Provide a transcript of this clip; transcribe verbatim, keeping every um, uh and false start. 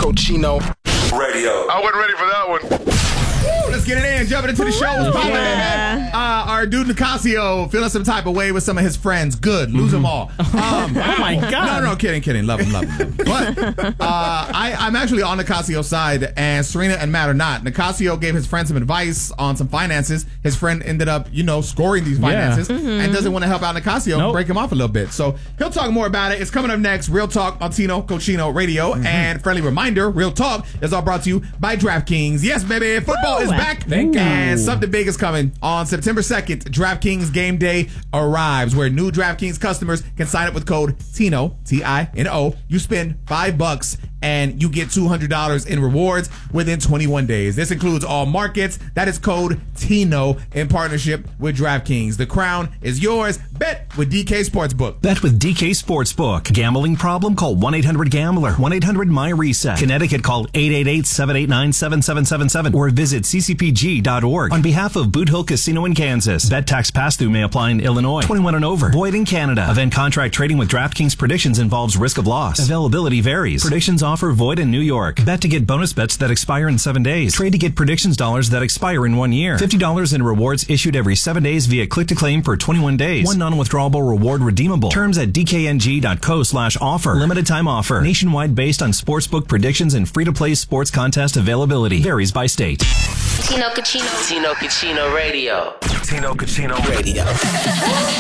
Cochino Radio. I wasn't ready for that one. Woo, let's get it in. Jumping into the show. What's poppin', Yeah. uh, our dude Nicasio feeling some type of way with some of his friends. Good. Lose them all. Um, Oh my God. No, no, kidding, kidding. Love him, love him. But uh, I, I'm actually on Nicasio's side, and Serena and Matt are not. Nicasio gave his friend some advice on some finances. His friend ended up, you know, scoring these finances and doesn't want to help out Nicasio, Nope. break him off a little bit. So he'll talk more about it. It's coming up next. Real Talk on Tino Cochino Radio. And friendly reminder, Real Talk is all brought to you by DraftKings. Yes, baby, football is back. Thank you. And something big is coming. On September second, DraftKings Game Day arrives, where new DraftKings customers can sign up with code TINO, T I N O. You spend five bucks and you get two hundred dollars in rewards within twenty-one days. This includes all markets. That is code TINO in partnership with DraftKings. The crown is yours. Bet with D K Sportsbook. Bet with D K Sportsbook. Gambling problem? Call one eight hundred gambler. one eight hundred my reset. Connecticut, call eight eight eight, seven eight nine, seven seven seven seven or visit c c p g dot org. On behalf of Boot Hill Casino in Kansas, bet tax pass-through may apply in Illinois. twenty-one and over. Void in Canada. Event contract trading with DraftKings Predictions involves risk of loss. Availability varies. Predictions offer void in New York. Bet to get bonus bets that expire in seven days. Trade to get predictions dollars that expire in one year. fifty dollars in rewards issued every seven days via click to claim for twenty-one days. One non-withdrawable reward redeemable. Terms at d k n g dot co slash offer. Limited time offer. Nationwide based on sportsbook predictions and free-to-play sports contest availability. Varies by state. Tino Cochino. Tino Cochino Radio. Tino Cochino Radio.